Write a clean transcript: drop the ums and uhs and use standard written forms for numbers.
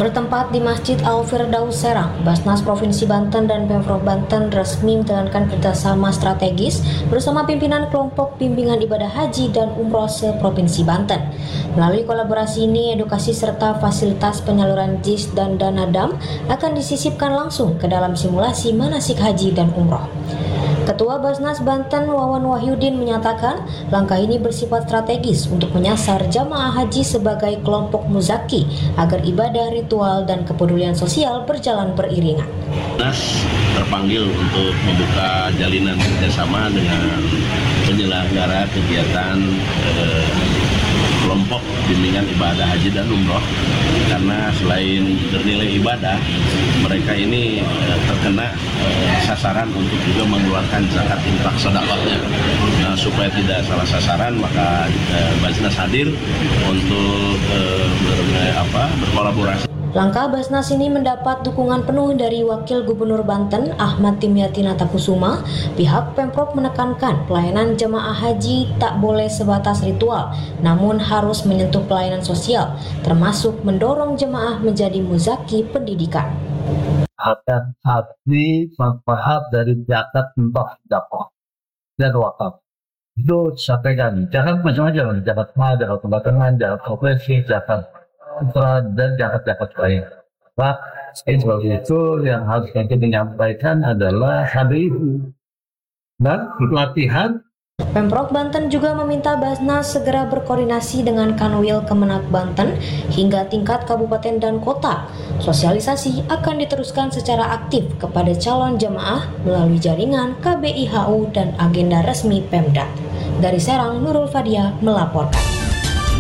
Bertempat di Masjid Al-Firdaus Serang, Basnas Provinsi Banten dan Pemprov Banten resmi menjalankan kerjasama strategis bersama pimpinan kelompok bimbingan ibadah haji dan umroh se-Provinsi Banten. Melalui kolaborasi ini, edukasi serta fasilitas penyaluran JIS dan dana dam akan disisipkan langsung ke dalam simulasi manasik haji dan umroh. Ketua Basnas Banten Wawan Wahyudin menyatakan langkah ini bersifat strategis untuk menyasar jamaah haji sebagai kelompok muzaki agar ibadah, ritual, dan kepedulian sosial berjalan beriringan. Basnas terpanggil untuk membuka jalinan kerjasama dengan penyelenggara kegiatan kelompok bimbingan ibadah haji dan umroh, karena selain bernilai ibadah, mereka ini terkena sasaran untuk juga mengeluarkan zakat infak sedekahnya. Supaya tidak salah sasaran, maka Basnas hadir untuk berkolaborasi. Langkah Basnas ini mendapat dukungan penuh dari Wakil Gubernur Banten Ahmad Timyati Natakusuma. Pihak Pemprov menekankan pelayanan jemaah haji tak boleh sebatas ritual, namun harus menyentuh pelayanan sosial, termasuk mendorong jemaah menjadi muzaki pendidikan. Akan haji manfaat dari zakat, infak, sedekah dan wakaf. Itu sampaikan, jangan macam-macam, zakat mal, zakat pembatangan, zakat profesi, zakat dan zakat lain. Pak, sebab itu yang harus kita menyampaikan adalah HBIU dan pelatihan. Pemprov Banten juga meminta Basnas segera berkoordinasi dengan Kanwil Kemenak Banten hingga tingkat kabupaten dan kota. Sosialisasi akan diteruskan secara aktif kepada calon jemaah melalui jaringan KBIHU dan agenda resmi Pemda. Dari Serang, Nurul Fadia melaporkan.